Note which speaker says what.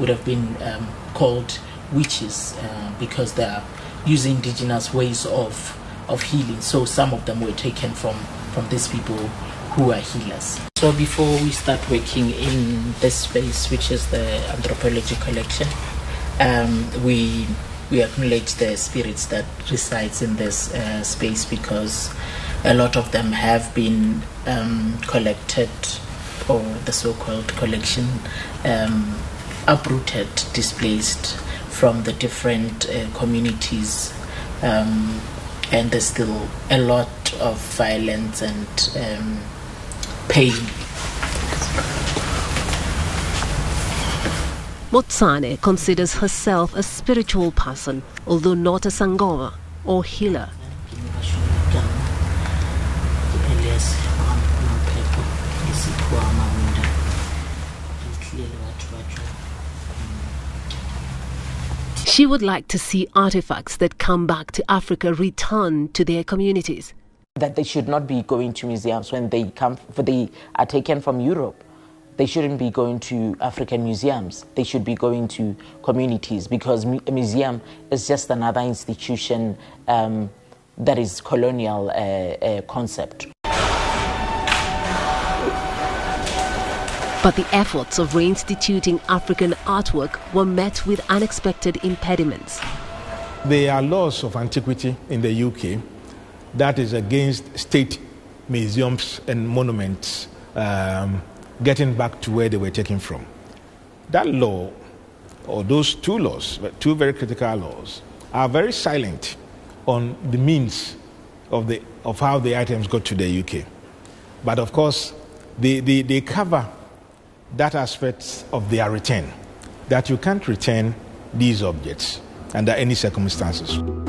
Speaker 1: would have been called witches because they are using indigenous ways of healing. So some of them were taken from these people who are healers. So before we start working in this space, which is the anthropology collection, we acknowledge the spirits that resides in this space, because a lot of them have been collected, or the so-called collection, uprooted, displaced from the different communities, and there's still a lot of violence and pain.
Speaker 2: Motsane considers herself a spiritual person, although not a Sangoma or healer. She would like to see artifacts that come back to Africa return to their communities.
Speaker 3: That they should not be going to museums when they are taken from Europe. They shouldn't be going to African museums. They should be going to communities, because a museum is just another institution that is colonial concept.
Speaker 2: But the efforts of reinstituting African artwork were met with unexpected impediments.
Speaker 4: There are laws of antiquity in the UK that is against state museums and monuments getting back to where they were taken from. That law, or those two laws, two very critical laws, are very silent on the means of how the items got to the UK. But of course, they cover that aspect of their return, that you can't return these objects under any circumstances.